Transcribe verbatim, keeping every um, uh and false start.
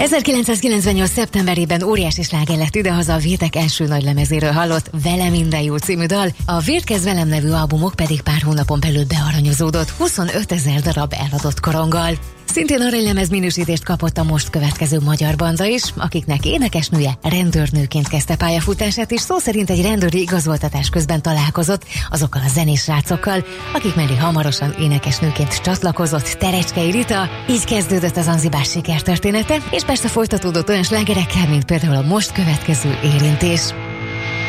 ezerkilencszázkilencvennyolc. szeptemberében óriási sláger lett idehaza a Vértek első nagy lemezéről hallott Vele minden jó című dal, a Vérkezz velem nevű albumok pedig pár hónapon belül bearanyozódott huszonötezer darab eladott koronggal. Szintén aranylemez minősítést kapott a most következő magyar banda is, akiknek énekesnője rendőrnőként kezdte pályafutását, és szó szerint egy rendőri igazoltatás közben találkozott azokkal a zenés srácokkal, akik mellé hamarosan énekesnőként csatlakozott Terecskei Rita. Így kezdődött az Zanzibár sikertörténete, és persze folytatódott olyan slágerekkel, mint például a most következő Érintés.